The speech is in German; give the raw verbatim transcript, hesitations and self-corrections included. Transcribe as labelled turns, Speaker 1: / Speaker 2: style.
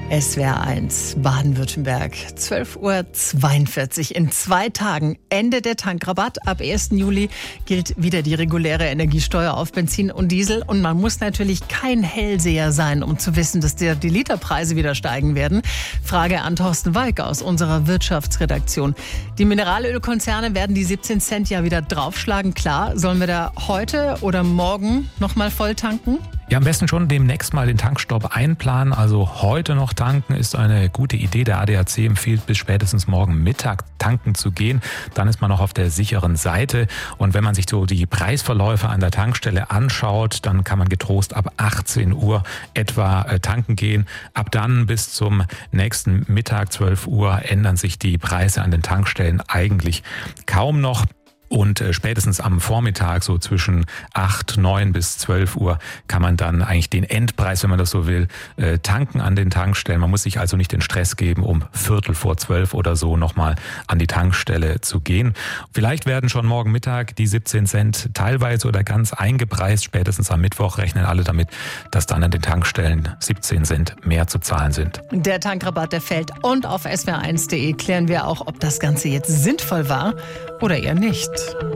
Speaker 1: S W R eins Baden-Württemberg, zwölf Uhr zweiundvierzig. In zwei Tagen Ende der Tankrabatt. Ab ersten Juli gilt wieder die reguläre Energiesteuer auf Benzin und Diesel. Und man muss natürlich kein Hellseher sein, um zu wissen, dass die Literpreise wieder steigen werden. Frage an Thorsten Walk aus unserer Wirtschaftsredaktion. Die Mineralölkonzerne werden die siebzehn Cent ja wieder draufschlagen. Klar, sollen wir da heute oder morgen noch mal voll tanken?
Speaker 2: Ja, am besten schon demnächst mal den Tankstopp einplanen. Also heute noch tanken ist eine gute Idee. Der A D A C empfiehlt, bis spätestens morgen Mittag tanken zu gehen. Dann ist man noch auf der sicheren Seite. Und wenn man sich so die Preisverläufe an der Tankstelle anschaut, dann kann man getrost ab achtzehn Uhr etwa tanken gehen. Ab dann bis zum nächsten Mittag, zwölf Uhr, ändern sich die Preise an den Tankstellen eigentlich kaum noch. Und spätestens am Vormittag, so zwischen acht, neun bis zwölf Uhr, kann man dann eigentlich den Endpreis, wenn man das so will, tanken an den Tankstellen. Man muss sich also nicht den Stress geben, um Viertel vor zwölf oder so nochmal an die Tankstelle zu gehen. Vielleicht werden schon morgen Mittag die siebzehn Cent teilweise oder ganz eingepreist. Spätestens am Mittwoch rechnen alle damit, dass dann an den Tankstellen siebzehn Cent mehr zu zahlen sind.
Speaker 1: Der Tankrabatt, der fällt. Und auf S W R eins punkt de klären wir auch, ob das Ganze jetzt sinnvoll war oder eher nicht.